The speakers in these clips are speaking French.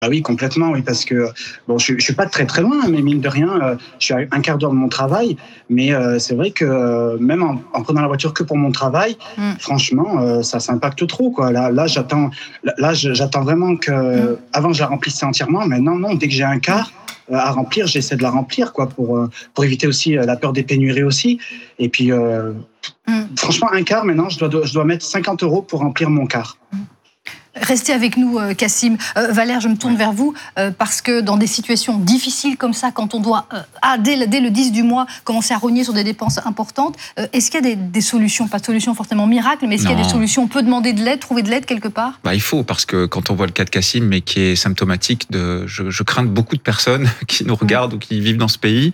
Ah oui, complètement, oui, parce que bon, je suis pas très très loin, mais mine de rien, je suis à un quart d'heure de mon travail, mais c'est vrai que même en prenant la voiture que pour mon travail, Mmh. franchement, ça s'impacte trop, quoi. J'attends vraiment Mmh. que, avant, je la remplissais entièrement, mais non, non, dès que j'ai un quart à remplir, j'essaie de la remplir, quoi, pour éviter aussi la peur des pénuries aussi. Et puis, Mmh. franchement, un quart, maintenant, je dois mettre 50 € pour remplir mon quart. Restez avec nous, Cassim. Valère, je me tourne Ouais. vers vous, parce que dans des situations difficiles comme ça, quand on doit, dès le 10 du mois, commencer à rogner sur des dépenses importantes, est-ce qu'il y a des solutions, pas de solutions forcément miracles, mais est-ce qu'il y a des Non. solutions? On peut demander de l'aide, trouver de l'aide quelque part? Il faut, parce que quand on voit le cas de Cassim, mais qui est symptomatique je crains de beaucoup de personnes qui nous regardent ou qui vivent dans ce pays,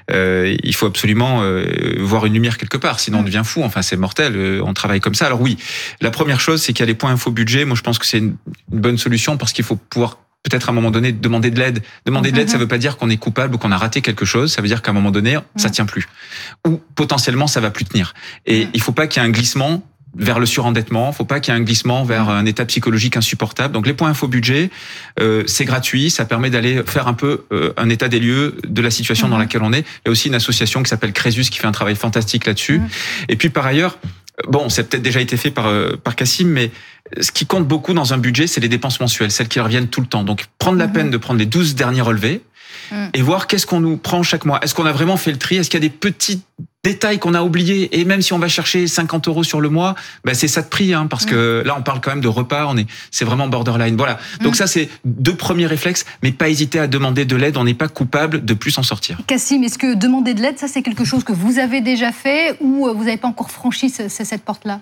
il faut absolument voir une lumière quelque part, sinon on devient fou. Enfin, c'est mortel, on travaille comme ça. Alors oui, la première chose, c'est qu'il y a les points info budget. Moi, je pense que c'est une bonne solution, parce qu'il faut pouvoir peut-être à un moment donné demander de l'aide. Demander de l'aide, ça veut pas dire qu'on est coupable ou qu'on a raté quelque chose. Ça veut dire qu'à un moment donné, ça tient plus. Ou potentiellement, ça va plus tenir. Et il faut pas qu'il y ait un glissement vers le surendettement, faut pas qu'il y ait un glissement vers un état psychologique insupportable. Donc les points info budget, c'est gratuit, ça permet d'aller faire un peu un état des lieux de la situation dans laquelle on est. Il y a aussi une association qui s'appelle Crésus qui fait un travail fantastique là-dessus. Et puis par ailleurs, bon, ça a peut-être déjà été fait par Cassim, mais ce qui compte beaucoup dans un budget, c'est les dépenses mensuelles, celles qui reviennent tout le temps. Donc prendre la peine de prendre les 12 derniers relevés et voir qu'est-ce qu'on nous prend chaque mois. Est-ce qu'on a vraiment fait le tri? Est-ce qu'il y a des petits détails qu'on a oubliés? Et même si on va chercher 50 € sur le mois, c'est ça de prix, parce que là, on parle quand même de repas, c'est vraiment borderline. Voilà. Donc ça, c'est 2 premiers réflexes, mais pas hésiter à demander de l'aide. On n'est pas coupable de plus s'en sortir. Cassim, est-ce que demander de l'aide, ça c'est quelque chose que vous avez déjà fait, ou vous n'avez pas encore franchi cette porte-là?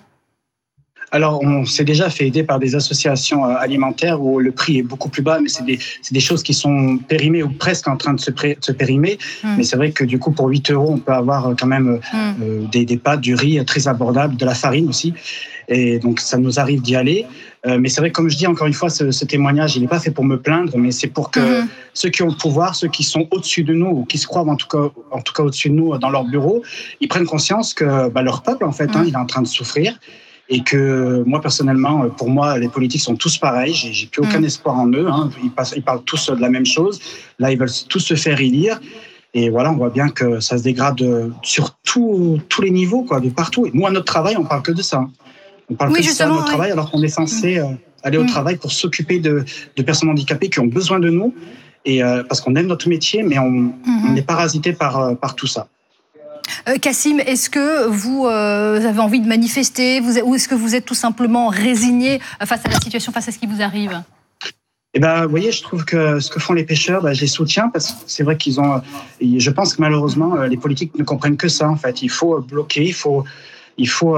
Alors, on s'est déjà fait aider par des associations alimentaires où le prix est beaucoup plus bas, mais c'est des choses qui sont périmées ou presque en train de se périmer. Mais c'est vrai que du coup, pour 8 €, on peut avoir quand même des pâtes, du riz très abordable, de la farine aussi. Et donc, ça nous arrive d'y aller. Mais c'est vrai, comme je dis encore une fois, ce témoignage, il n'est pas fait pour me plaindre, mais c'est pour que ceux qui ont le pouvoir, ceux qui sont au-dessus de nous, ou qui se croient en tout cas au-dessus de nous dans leur bureau, ils prennent conscience que leur peuple, en fait, il est en train de souffrir. Et que moi, personnellement, pour moi, les politiques sont tous pareils. J'ai plus aucun espoir en eux. Ils parlent tous de la même chose. Là, ils veulent tous se faire élire. Et voilà, on voit bien que ça se dégrade sur tous les niveaux, quoi, de partout. Et nous, à notre travail, on parle que de ça. On parle que de ça à notre travail, alors qu'on est censé aller au travail pour s'occuper de personnes handicapées qui ont besoin de nous. Et parce qu'on aime notre métier, mais on est parasité par tout ça. Cassim, est-ce que vous avez envie de manifester, ou est-ce que vous êtes tout simplement résigné face à la situation, face à ce qui vous arrive? Vous voyez, je trouve que ce que font les pêcheurs, je les soutiens, parce que c'est vrai je pense que malheureusement, les politiques ne comprennent que ça, en fait. Il faut bloquer, il faut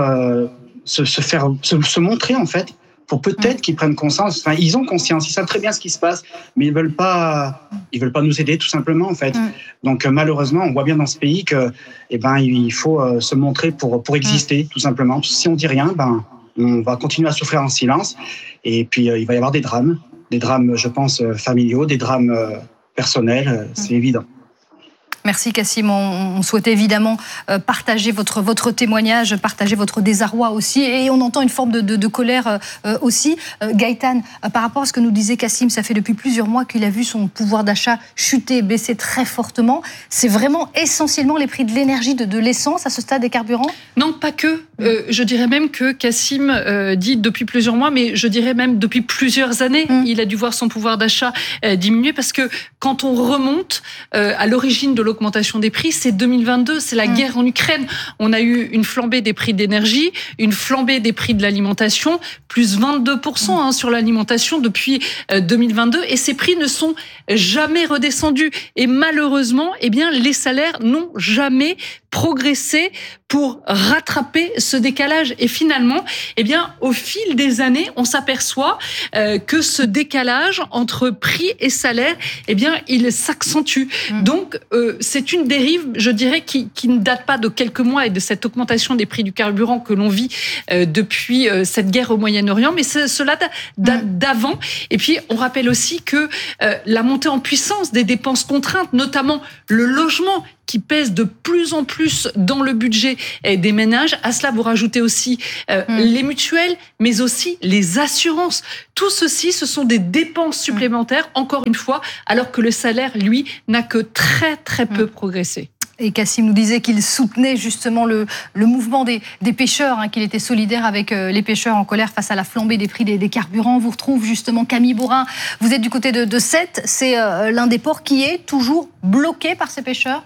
se montrer, en fait, pour peut-être qu'ils prennent conscience. Enfin, ils ont conscience, ils savent très bien ce qui se passe, mais ils veulent pas nous aider, tout simplement, en fait. Donc, malheureusement, on voit bien dans ce pays que, il faut se montrer pour exister, tout simplement. Si on dit rien, on va continuer à souffrir en silence. Et puis, il va y avoir des drames, je pense, familiaux, des drames personnels, c'est évident. Merci Cassim, on souhaitait évidemment partager votre témoignage, partager votre désarroi aussi, et on entend une forme de colère aussi. Gaëtan, par rapport à ce que nous disait Cassim, ça fait depuis plusieurs mois qu'il a vu son pouvoir d'achat chuter, baisser très fortement. C'est vraiment essentiellement les prix de l'énergie, de l'essence à ce stade, des carburants? Non, pas que. Je dirais même que Cassim dit depuis plusieurs mois, mais je dirais même depuis plusieurs années, il a dû voir son pouvoir d'achat diminuer, parce que quand on remonte à l'origine de l'augmentation des prix, c'est 2022, c'est la guerre en Ukraine. On a eu une flambée des prix d'énergie, une flambée des prix de l'alimentation, plus 22% sur l'alimentation depuis 2022, et ces prix ne sont jamais redescendus. Et malheureusement, les salaires n'ont jamais progressé pour rattraper ce décalage. Et finalement, au fil des années, on s'aperçoit que ce décalage entre prix et salaire, il s'accentue. Donc, c'est une dérive, je dirais, qui ne date pas de quelques mois et de cette augmentation des prix du carburant que l'on vit depuis cette guerre au Moyen-Orient, mais cela date d'avant. Et puis, on rappelle aussi que la montée en puissance des dépenses contraintes, notamment le logement, qui pèse de plus en plus plus dans le budget des ménages. À cela, vous rajoutez aussi les mutuelles, mais aussi les assurances. Tout ceci, ce sont des dépenses supplémentaires, encore une fois, alors que le salaire, lui, n'a que très, très peu progressé. Et Kassim nous disait qu'il soutenait justement le mouvement des pêcheurs, qu'il était solidaire avec les pêcheurs en colère face à la flambée des prix des carburants. On vous retrouve justement Camille Borin. Vous êtes du côté de Sète. C'est l'un des ports qui est toujours bloqué par ces pêcheurs.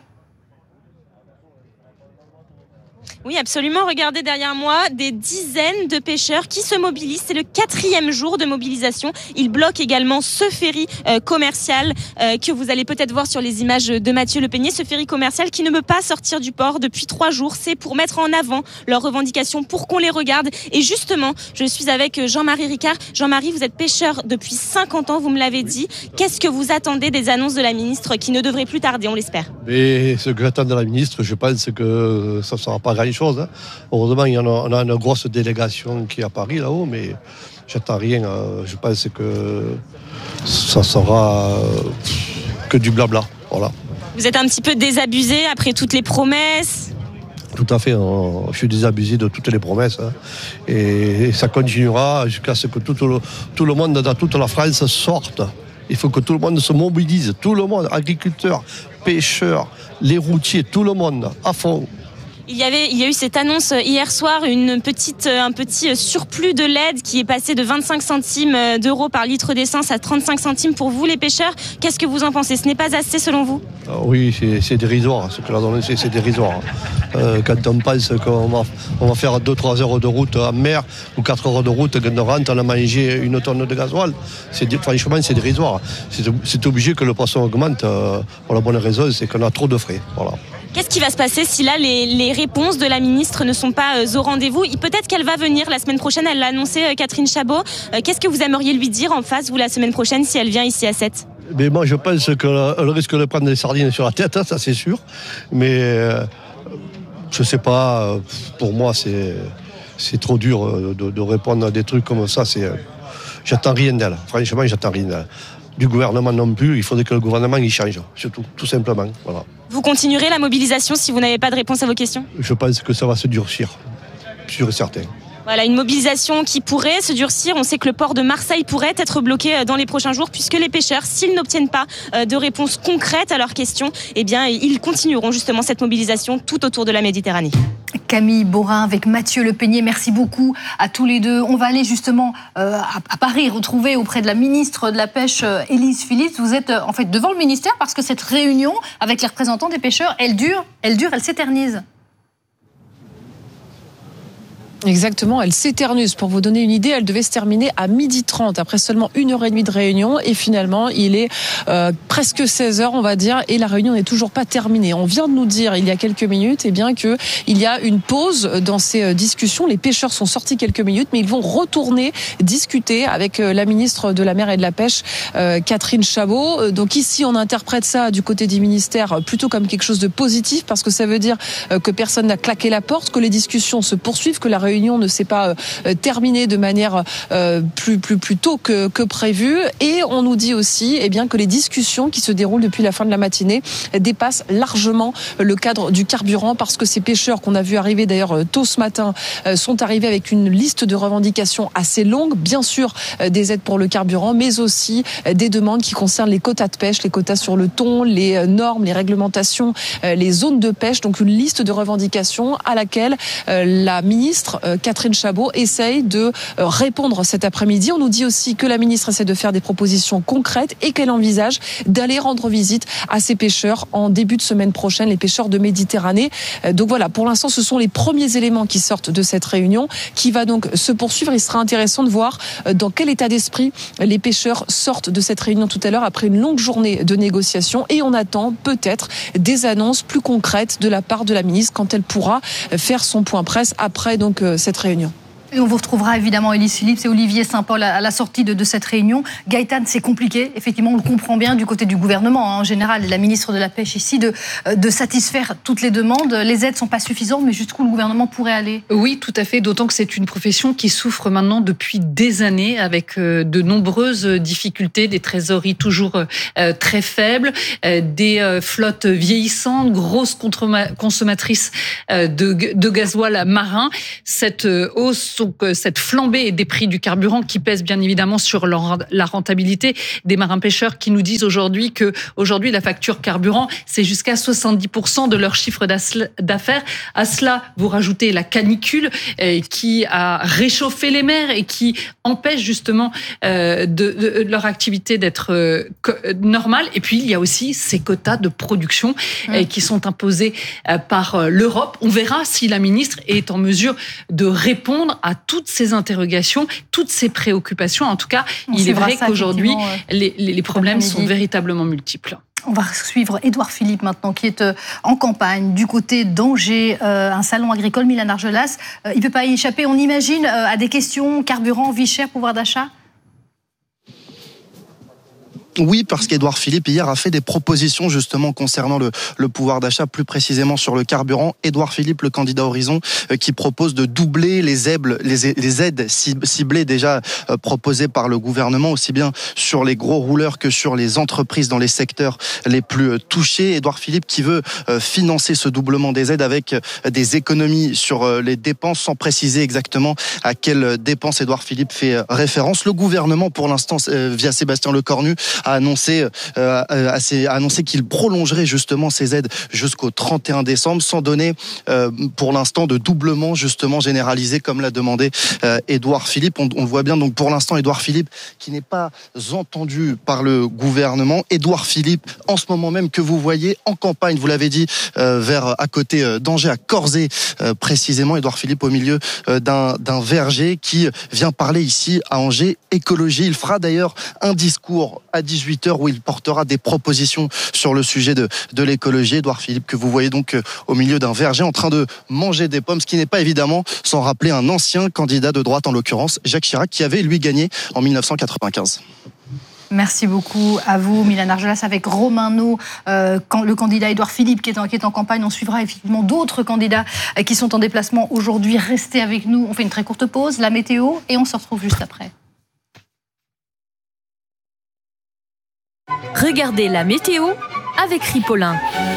Oui, absolument. Regardez derrière moi, des dizaines de pêcheurs qui se mobilisent. C'est le 4e jour de mobilisation. Ils bloquent également ce ferry commercial que vous allez peut-être voir sur les images de Mathieu Le Peignet. Ce ferry commercial qui ne peut pas sortir du port depuis 3 jours. C'est pour mettre en avant leurs revendications, pour qu'on les regarde. Et justement, je suis avec Jean-Marie Ricard. Jean-Marie, vous êtes pêcheur depuis 50 ans, vous me l'avez dit. Qu'est-ce que vous attendez des annonces de la ministre qui ne devraient plus tarder, on l'espère? Mais ce que j'attends de la ministre, je pense que ça ne sera pas grand-chose. Heureusement, on a une grosse délégation qui est à Paris là-haut, mais j'attends rien. Je pense que ça sera que du blabla. Voilà. Vous êtes un petit peu désabusé après toutes les promesses? Tout à fait, je suis désabusé de toutes les promesses. Et ça continuera jusqu'à ce que tout le monde dans toute la France sorte. Il faut que tout le monde se mobilise, tout le monde, agriculteurs, pêcheurs, les routiers, tout le monde, à fond. Il y a eu cette annonce hier soir, un petit surplus de l'aide qui est passé de 25 centimes d'euros par litre d'essence à 35 centimes pour vous les pêcheurs. Qu'est-ce que vous en pensez? Ce n'est pas assez selon vous? Oui, c'est dérisoire. Ce que l'on donne, c'est dérisoire. Quand on pense qu'on va faire 2-3 heures de route en mer ou 4 heures de route, quand on rentre, on a mangé 1 tonne de gasoil, franchement, c'est dérisoire. C'est obligé que le poisson augmente. Pour la bonne raison, c'est qu'on a trop de frais. Voilà. Qu'est-ce qui va se passer si là les réponses de la ministre ne sont pas au rendez-vous? Peut-être qu'elle va venir la semaine prochaine, elle l'a annoncé, Catherine Chabot. Qu'est-ce que vous aimeriez lui dire en face, vous, la semaine prochaine, si elle vient ici à Sète? Mais moi, je pense qu'elle risque de prendre des sardines sur la tête, ça c'est sûr. Mais je sais pas, pour moi, c'est trop dur de répondre à des trucs comme ça. J'attends rien d'elle. Franchement, j'attends rien d'elle. Du gouvernement non plus, il faudrait que le gouvernement y change, surtout, tout simplement. Voilà. Vous continuerez la mobilisation si vous n'avez pas de réponse à vos questions? Je pense que ça va se durcir, sûr et certain. Voilà, une mobilisation qui pourrait se durcir. On sait que le port de Marseille pourrait être bloqué dans les prochains jours puisque les pêcheurs, s'ils n'obtiennent pas de réponse concrète à leurs questions, eh bien, ils continueront justement cette mobilisation tout autour de la Méditerranée. Camille Borin avec Mathieu Le Peignet, merci beaucoup à tous les deux. On va aller justement à Paris retrouver auprès de la ministre de la Pêche, Élise Phillips. Vous êtes en fait devant le ministère parce que cette réunion avec les représentants des pêcheurs, elle s'éternise. Exactement, elle s'éternise. Pour vous donner une idée, elle devait se terminer à 12h30 après seulement 1h30 de réunion et finalement il est presque 16h on va dire et la réunion n'est toujours pas terminée. On vient de nous dire il y a quelques minutes que il y a une pause dans ces discussions. Les pêcheurs sont sortis quelques minutes mais ils vont retourner discuter avec la ministre de la Mer et de la Pêche, Catherine Chabot. Donc ici on interprète ça du côté du ministère plutôt comme quelque chose de positif parce que ça veut dire que personne n'a claqué la porte, que les discussions se poursuivent, que la réunion ne s'est pas terminée de manière plus tôt que prévu. Et on nous dit aussi que les discussions qui se déroulent depuis la fin de la matinée dépassent largement le cadre du carburant parce que ces pêcheurs qu'on a vu arriver d'ailleurs tôt ce matin sont arrivés avec une liste de revendications assez longue, bien sûr des aides pour le carburant, mais aussi des demandes qui concernent les quotas de pêche, les quotas sur le thon, les normes, les réglementations, les zones de pêche. Donc une liste de revendications à laquelle la ministre Catherine Chabot essaye de répondre cet après-midi. On nous dit aussi que la ministre essaie de faire des propositions concrètes et qu'elle envisage d'aller rendre visite à ces pêcheurs en début de semaine prochaine, les pêcheurs de Méditerranée. Donc voilà, pour l'instant, ce sont les premiers éléments qui sortent de cette réunion qui va donc se poursuivre. Il sera intéressant de voir dans quel état d'esprit les pêcheurs sortent de cette réunion tout à l'heure après une longue journée de négociations et on attend peut-être des annonces plus concrètes de la part de la ministre quand elle pourra faire son point presse après donc cette réunion. Et on vous retrouvera évidemment Élise Phillips et Olivier Saint-Paul à la sortie de cette réunion. Gaëtan, c'est compliqué, effectivement, on le comprend bien du côté du gouvernement, en général, la ministre de la Pêche ici, de satisfaire toutes les demandes. Les aides ne sont pas suffisantes, mais jusqu'où le gouvernement pourrait aller? Oui, tout à fait, d'autant que c'est une profession qui souffre maintenant depuis des années avec de nombreuses difficultés, des trésoreries toujours très faibles, des flottes vieillissantes, grosses consommatrices de gasoil marin. Cette hausse, cette flambée des prix du carburant qui pèse bien évidemment sur la rentabilité des marins-pêcheurs qui nous disent aujourd'hui que aujourd'hui la facture carburant, c'est jusqu'à 70% de leur chiffre d'affaires. À cela, vous rajoutez la canicule qui a réchauffé les mers et qui empêche justement de leur activité d'être normale. Et puis, il y a aussi ces quotas de production qui sont imposés par l'Europe. On verra si la ministre est en mesure de répondre à toutes ces interrogations, toutes ces préoccupations. En tout cas, il est vrai qu'aujourd'hui, les problèmes sont véritablement multiples. On va suivre Édouard Philippe maintenant, qui est en campagne du côté d'Angers, un salon agricole, Milan Argelas. Il ne peut pas y échapper, on imagine, à des questions carburant, vie chère, pouvoir d'achat? Oui, parce qu'Édouard Philippe, hier, a fait des propositions justement concernant le pouvoir d'achat, plus précisément sur le carburant. Édouard Philippe, le candidat Horizon, qui propose de doubler les aides ciblées déjà proposées par le gouvernement, aussi bien sur les gros rouleurs que sur les entreprises dans les secteurs les plus touchés. Édouard Philippe qui veut financer ce doublement des aides avec des économies sur les dépenses, sans préciser exactement à quelles dépenses Édouard Philippe fait référence. Le gouvernement, pour l'instant, via Sébastien Lecornu, a annoncé qu'il prolongerait justement ces aides jusqu'au 31 décembre, sans donner pour l'instant de doublement justement généralisé comme l'a demandé Édouard Philippe. On le voit bien, donc pour l'instant Édouard Philippe qui n'est pas entendu par le gouvernement. Édouard Philippe, en ce moment même, que vous voyez en campagne, vous l'avez dit, à côté d'Angers, à Corzé précisément. Édouard Philippe au milieu d'un verger qui vient parler ici à Angers écologie. Il fera d'ailleurs un discours à 18h où il portera des propositions sur le sujet de l'écologie. Édouard Philippe que vous voyez donc au milieu d'un verger en train de manger des pommes, ce qui n'est pas évidemment sans rappeler un ancien candidat de droite, en l'occurrence Jacques Chirac, qui avait lui gagné en 1995. Merci beaucoup à vous, Milan Argelas, avec Romain No, le candidat Édouard Philippe qui est en campagne. On suivra effectivement d'autres candidats qui sont en déplacement aujourd'hui. Restez avec nous, on fait une très courte pause, la météo, et on se retrouve juste après. Regardez la météo avec Ripolin.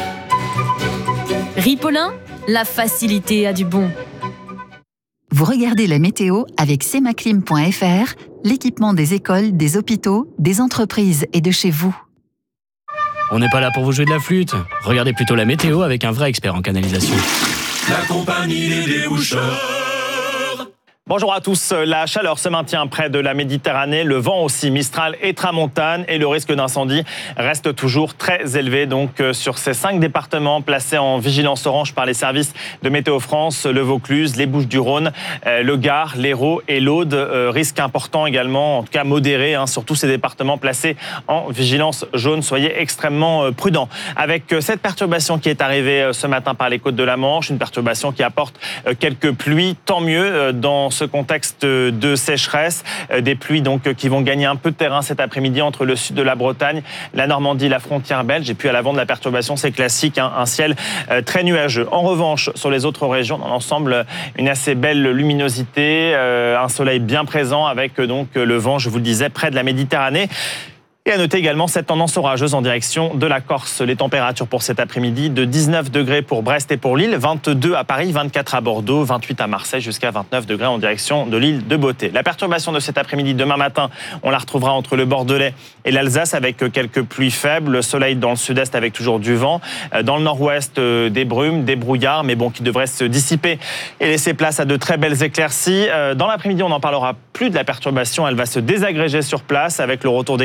Ripolin, la facilité a du bon. Vous regardez la météo avec semaclim.fr, l'équipement des écoles, des hôpitaux, des entreprises et de chez vous. On n'est pas là pour vous jouer de la flûte. Regardez plutôt la météo avec un vrai expert en canalisation. La compagnie des déboucheurs. Bonjour à tous. La chaleur se maintient près de la Méditerranée, le vent aussi, Mistral et Tramontane, et le risque d'incendie reste toujours très élevé. Donc sur ces 5 départements placés en vigilance orange par les services de Météo France, le Vaucluse, les Bouches-du-Rhône, le Gard, l'Hérault et l'Aude, risque important également, en tout cas modéré, sur tous ces départements placés en vigilance jaune. Soyez extrêmement prudents. Avec cette perturbation qui est arrivée ce matin par les côtes de la Manche, une perturbation qui apporte quelques pluies, tant mieux dans ce contexte de sécheresse, des pluies donc qui vont gagner un peu de terrain cet après-midi entre le sud de la Bretagne, la Normandie, la frontière belge, et puis à l'avant de la perturbation, c'est classique, un ciel très nuageux. En revanche, sur les autres régions, dans l'ensemble, une assez belle luminosité, un soleil bien présent avec donc le vent, je vous le disais, près de la Méditerranée. Et à noter également cette tendance orageuse en direction de la Corse. Les températures pour cet après-midi, de 19 degrés pour Brest et pour Lille, 22 à Paris, 24 à Bordeaux, 28 à Marseille, jusqu'à 29 degrés en direction de l'île de Beauté. La perturbation de cet après-midi, demain matin, on la retrouvera entre le Bordelais et l'Alsace avec quelques pluies faibles, le soleil dans le sud-est avec toujours du vent, dans le nord-ouest des brumes, des brouillards, mais bon, qui devraient se dissiper et laisser place à de très belles éclaircies. Dans l'après-midi, on n'en parlera plus de la perturbation, elle va se désagréger sur place avec le retour d'éclaircies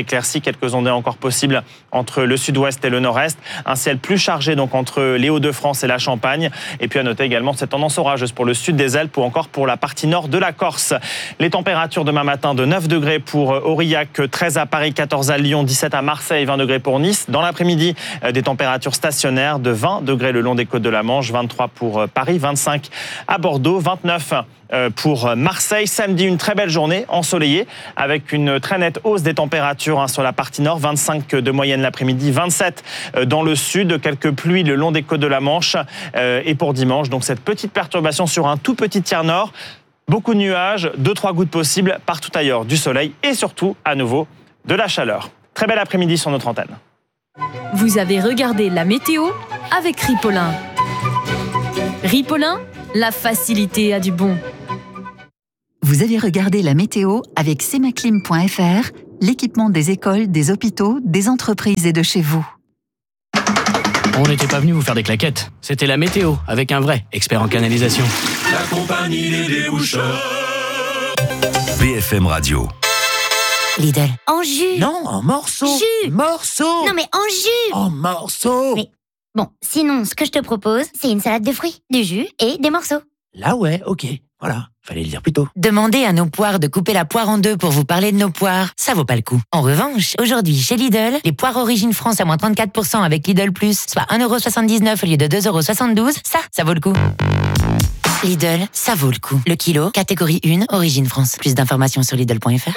quelques ondées encore possibles entre le sud-ouest et le nord-est. Un ciel plus chargé donc entre les Hauts-de-France et la Champagne. Et puis à noter également cette tendance orageuse pour le sud des Alpes ou encore pour la partie nord de la Corse. Les températures demain matin de 9 degrés pour Aurillac, 13 à Paris, 14 à Lyon, 17 à Marseille, 20 degrés pour Nice. Dans l'après-midi, des températures stationnaires de 20 degrés le long des côtes de la Manche, 23 pour Paris, 25 à Bordeaux, 29 pour Marseille. Samedi, une très belle journée ensoleillée avec une très nette hausse des températures sur la partie nord, 25 de moyenne l'après-midi, 27 dans le sud, quelques pluies le long des côtes de la Manche. Et pour dimanche, donc cette petite perturbation sur un tout petit tiers nord, beaucoup de nuages, 2-3 gouttes possibles, partout ailleurs du soleil et surtout à nouveau de la chaleur. Très bel après-midi sur notre antenne. Vous avez regardé la météo avec Ripollin. Ripollin, la facilité a du bon. Vous avez regardé la météo avec semaclim.fr, l'équipement des écoles, des hôpitaux, des entreprises et de chez vous. On n'était pas venu vous faire des claquettes. C'était la météo avec un vrai expert en canalisation. La compagnie des déboucheurs. BFM Radio. Lidl. En jus. Non, en morceaux. Jus. Morceaux. Non mais en jus. En morceaux. Mais bon, sinon, ce que je te propose, c'est une salade de fruits, du jus et des morceaux. Là ouais, ok. Voilà, fallait le dire plus tôt. Demandez à nos poires de couper la poire en deux pour vous parler de nos poires. Ça vaut pas le coup. En revanche, aujourd'hui, chez Lidl, les poires Origine France à moins 34% avec Lidl+, soit 1,79€ au lieu de 2,72€, ça vaut le coup. Lidl, ça vaut le coup. Le kilo, catégorie 1, Origine France. Plus d'informations sur Lidl.fr.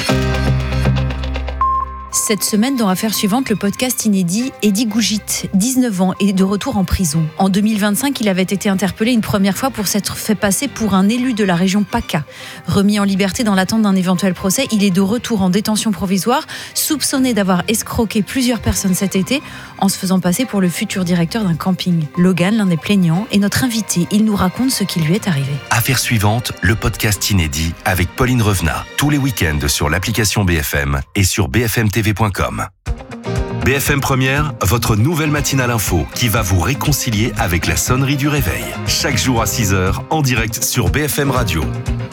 Cette semaine, dans Affaires suivantes, le podcast inédit, Eddy Gougit, 19 ans, est de retour en prison. En 2025, il avait été interpellé une première fois pour s'être fait passer pour un élu de la région PACA. Remis en liberté dans l'attente d'un éventuel procès, il est de retour en détention provisoire, soupçonné d'avoir escroqué plusieurs personnes cet été en se faisant passer pour le futur directeur d'un camping. Logan, l'un des plaignants, est notre invité. Il nous raconte ce qui lui est arrivé. Affaires suivantes, le podcast inédit avec Pauline Revenat. Tous les week-ends sur l'application BFM et sur bfmtv.com. BFM Première, votre nouvelle matinale info qui va vous réconcilier avec la sonnerie du réveil. Chaque jour à 6h, en direct sur BFM Radio.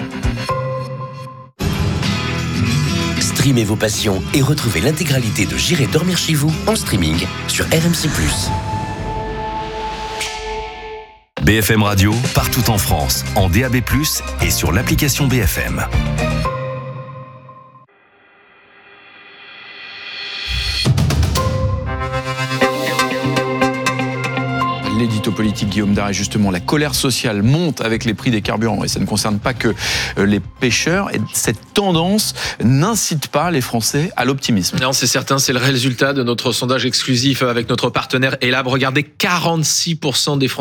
Streamez vos passions et retrouvez l'intégralité de J'irai dormir chez vous en streaming sur RMC+. BFM Radio, partout en France, en DAB+, et sur l'application BFM. L'édito politique Guillaume Daré, justement, la colère sociale monte avec les prix des carburants et ça ne concerne pas que les pêcheurs. Et cette tendance n'incite pas les Français à l'optimisme. Non, c'est certain, c'est le résultat de notre sondage exclusif avec notre partenaire Elab. Regardez, 46% des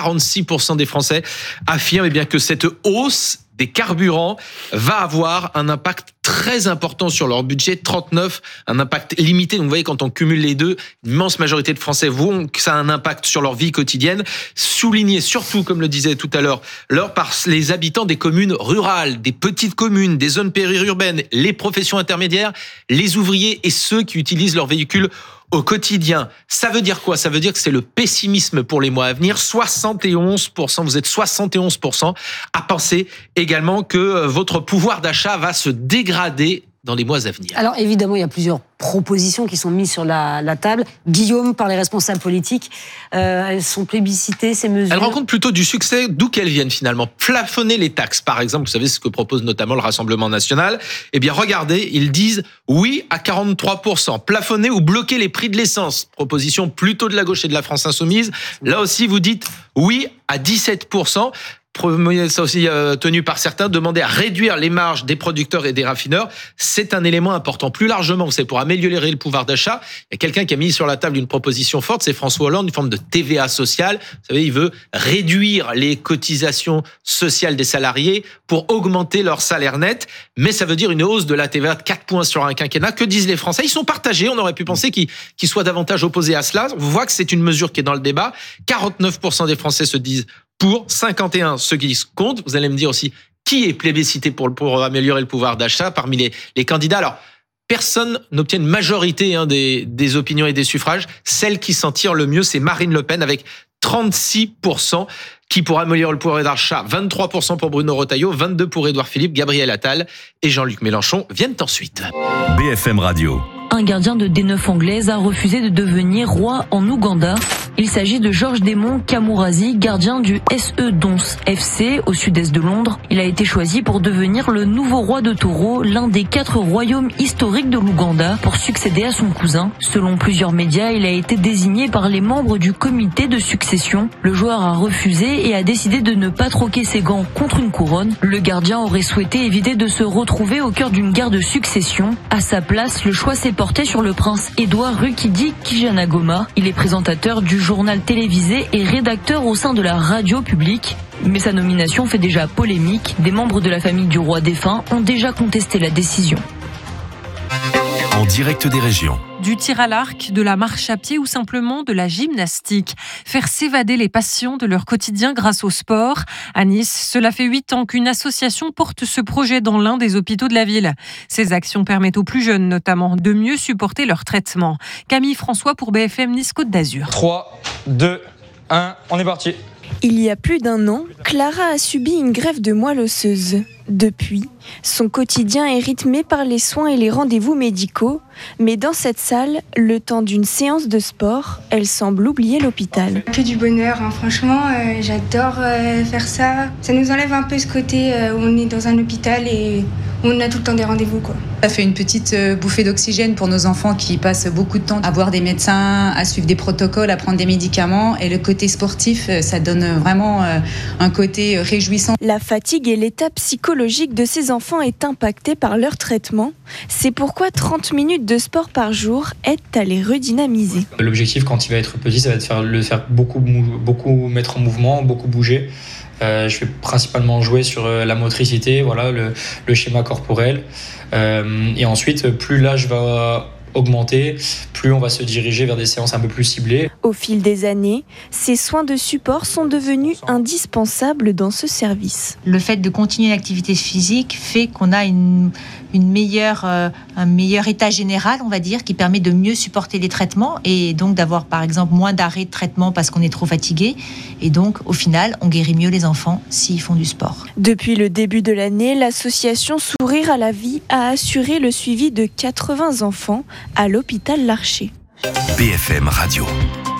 Français affirment bien que cette hausse des carburants va avoir un impact très important sur leur budget, 39, un impact limité. Donc vous voyez, quand on cumule les deux, l'immense majorité de Français voient que ça a un impact sur leur vie quotidienne. Souligné surtout, comme le disait tout à l'heure, par les habitants des communes rurales, des petites communes, des zones périurbaines, les professions intermédiaires, les ouvriers et ceux qui utilisent leur véhicule au quotidien. Ça veut dire quoi ? Ça veut dire que c'est le pessimisme pour les mois à venir. 71%, vous êtes 71% à penser également que votre pouvoir d'achat va se dégrader dans les mois à venir. Alors évidemment, il y a plusieurs propositions qui sont mises sur la table. Guillaume, par les responsables politiques, elles sont plébiscitées, ces mesures. Elles rencontrent plutôt du succès, d'où qu'elles viennent finalement. Plafonner les taxes, par exemple, vous savez ce que propose notamment le Rassemblement national. Eh bien regardez, ils disent oui à 43%. Plafonner ou bloquer les prix de l'essence. Proposition plutôt de la gauche et de la France insoumise. Là aussi, vous dites oui à 17%. Ça aussi tenu par certains, demander à réduire les marges des producteurs et des raffineurs, c'est un élément important. Plus largement, c'est pour améliorer le pouvoir d'achat. Il y a quelqu'un qui a mis sur la table une proposition forte, c'est François Hollande, une forme de TVA sociale. Vous savez, il veut réduire les cotisations sociales des salariés pour augmenter leur salaire net, mais ça veut dire une hausse de la TVA de 4 points sur un quinquennat. Que disent les Français ? Ils sont partagés, on aurait pu penser qu'ils soient davantage opposés à cela. On voit que c'est une mesure qui est dans le débat. 49% des Français se disent pour, 51 ceux qui se comptent. Vous allez me dire aussi qui est plébiscité pour améliorer le pouvoir d'achat parmi les candidats. Alors, personne n'obtient une majorité des opinions et des suffrages. Celle qui s'en tire le mieux, c'est Marine Le Pen avec 36% qui, pour améliorer le pouvoir d'achat, 23% pour Bruno Retailleau, 22% pour Édouard Philippe, Gabriel Attal et Jean-Luc Mélenchon viennent ensuite. BFM Radio, Un gardien de D9 anglaise a refusé de devenir roi en Ouganda. Il s'agit de Georges Desmond Kamourazi, gardien du SE Dons FC au sud-est de Londres. Il a été choisi pour devenir le nouveau roi de Toro, l'un des 4 royaumes historiques de l'Ouganda, pour succéder à son cousin. Selon plusieurs médias, il a été désigné par les membres du comité de succession. Le joueur a refusé et a décidé de ne pas troquer ses gants contre une couronne. Le gardien aurait souhaité éviter de se retrouver au cœur d'une guerre de succession. À sa place, le choix s'est porté sur le prince Édouard Rukidi Kijanagoma. Il est présentateur du journal télévisé et rédacteur au sein de la radio publique. Mais sa nomination fait déjà polémique. Des membres de la famille du roi défunt ont déjà contesté la décision. En direct des régions. Du tir à l'arc, de la marche à pied ou simplement de la gymnastique. Faire s'évader les patients de leur quotidien grâce au sport. À Nice, cela fait 8 ans qu'une association porte ce projet dans l'un des hôpitaux de la ville. Ces actions permettent aux plus jeunes notamment de mieux supporter leur traitement. Camille François pour BFM Nice Côte d'Azur. 3, 2, 1, on est parti. Il y a plus d'un an, Clara a subi une greffe de moelle osseuse. Depuis, son quotidien est rythmé par les soins et les rendez-vous médicaux, mais dans cette salle, le temps d'une séance de sport, elle semble oublier l'hôpital. Que du bonheur, hein. Franchement, j'adore faire ça. Ça nous enlève un peu ce côté où on est dans un hôpital et où on a tout le temps des rendez-vous, quoi. Ça fait une petite bouffée d'oxygène pour nos enfants qui passent beaucoup de temps à voir des médecins, à suivre des protocoles, à prendre des médicaments. Et le côté sportif, ça donne vraiment un côté réjouissant. La fatigue et l'état psychologique de ces enfants est impactée par leur traitement. C'est pourquoi 30 minutes de sport par jour aident à les redynamiser. L'objectif quand il va être petit, ça va être de le faire beaucoup mettre en mouvement, beaucoup bouger. Je vais principalement jouer sur la motricité, voilà, le schéma corporel. Et ensuite, plus l'âge va augmenter, plus on va se diriger vers des séances un peu plus ciblées. Au fil des années, ces soins de support sont devenus indispensables dans ce service. Le fait de continuer l'activité physique fait qu'on a un meilleur état général, on va dire, qui permet de mieux supporter les traitements et donc d'avoir par exemple moins d'arrêts de traitement parce qu'on est trop fatigué. Et donc au final, on guérit mieux les enfants s'ils font du sport. Depuis le début de l'année, l'association Sourire à la vie a assuré le suivi de 80 enfants à l'hôpital Larcher. BFM Radio.